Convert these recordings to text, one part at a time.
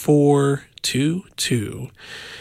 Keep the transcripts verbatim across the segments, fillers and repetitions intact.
four two two.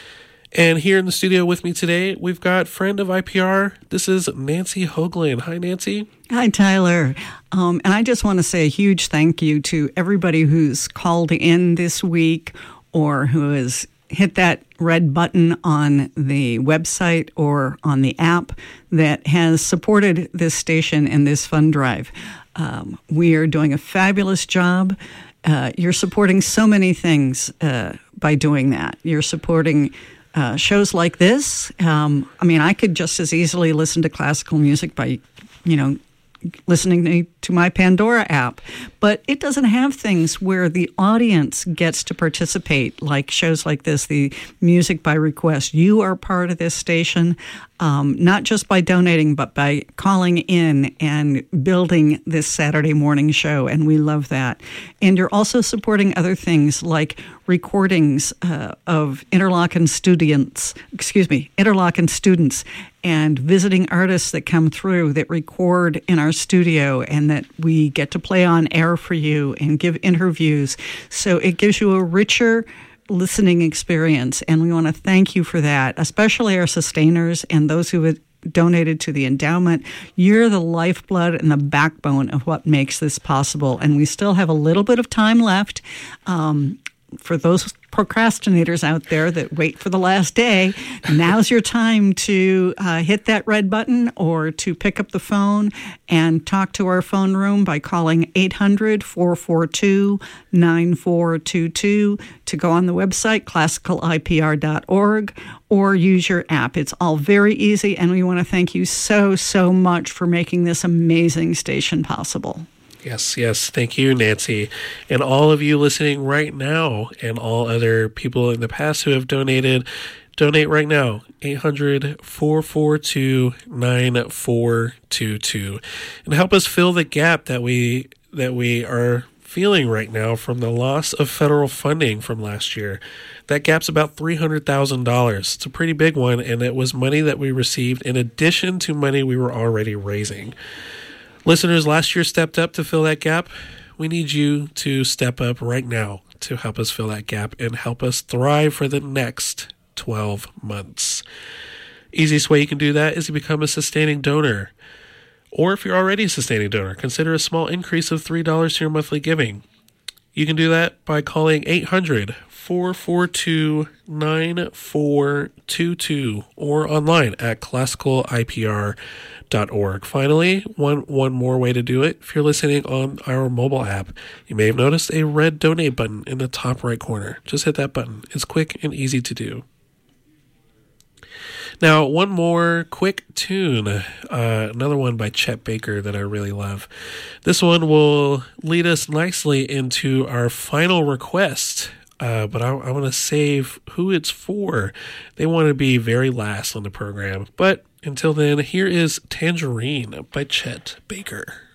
And here in the studio with me today, we've got friend of I P R. This is Nancy Hoagland. Hi, Nancy. Hi, Tyler. Um, and I just want to say a huge thank you to everybody who's called in this week or who has hit that red button on the website or on the app that has supported this station and this fund drive. Um, we are doing a fabulous job. Uh, you're supporting so many things uh, by doing that. You're supporting Uh, shows like this. Um, I mean, I could just as easily listen to classical music by, you know, listening to, to my Pandora app. But it doesn't have things where the audience gets to participate, like shows like this, the music by request. You are part of this station, um, not just by donating, but by calling in and building this Saturday morning show. And we love that. And you're also supporting other things like recordings uh, of Interlochen students, excuse me, Interlochen students and visiting artists that come through that record in our studio and that we get to play on air for you and give interviews. So it gives you a richer listening experience, and we want to thank you for that, especially our sustainers and those who have donated to the endowment. You're the lifeblood and the backbone of what makes this possible, and we still have a little bit of time left. Um, for those procrastinators out there that wait for the last day, now's your time to uh, hit that red button or to pick up the phone and talk to our phone room by calling eight hundred, four four two, nine four two two, to go on the website, classical I P R dot org, or use your app. It's all very easy, and we want to thank you so, so much for making this amazing station possible. Yes, yes. Thank you, Nancy. And all of you listening right now and all other people in the past who have donated, donate right now. eight hundred, four four two, nine four two two. And help us fill the gap that we that we are feeling right now from the loss of federal funding from last year. That gap's about three hundred thousand dollars. It's a pretty big one, and it was money that we received in addition to money we were already raising. Listeners last year stepped up to fill that gap. We need you to step up right now to help us fill that gap and help us thrive for the next twelve months. Easiest way you can do that is to become a sustaining donor. Or if you're already a sustaining donor, consider a small increase of three dollars to your monthly giving. You can do that by calling eight hundred, four four two, nine four two two or online at classical I P R dot org. Finally, one one more way to do it. If you're listening on our mobile app, you may have noticed a red donate button in the top right corner. Just hit that button. It's quick and easy to do. Now, one more quick tune, uh, another one by Chet Baker that I really love. This one will lead us nicely into our final request, uh, but I, I want to save who it's for. They want to be very last on the program, but until then, here is Tangerine by Chet Baker.